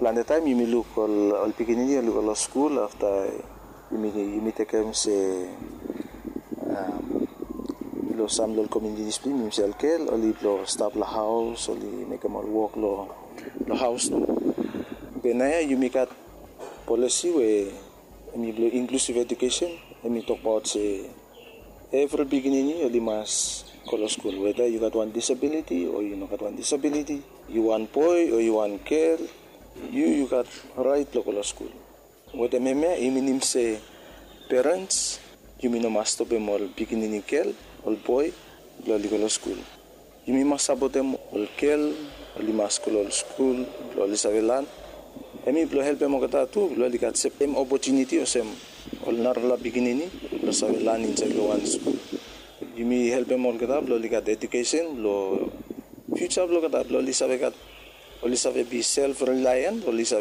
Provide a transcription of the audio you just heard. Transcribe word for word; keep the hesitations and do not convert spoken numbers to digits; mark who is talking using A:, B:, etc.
A: plan the time you may look all all beginning you look all school after you may you may take them say um lo sam lo community discipline mi sel kel oli lo stop la house oli make them all walk lo lo house no benaya you make a policy where mi lo inclusive education and me talk about say every beginning you must color school whether you got one disability or you not got one disability, you want boy or you want girl, you you got right to color school. What the meme I mean say parents you mean no must stop them all beginning girl or boy lo color school. You mean must support them all girl or must color school lo lisavelan. I mean lo help them kata tu lo got same opportunity or same all narla beginning lo savelan inside one school. You may help them all get up, lo ligat education, lo future lo get up, lo lisabe gat, lo lisabe be self-reliant, lo lisabe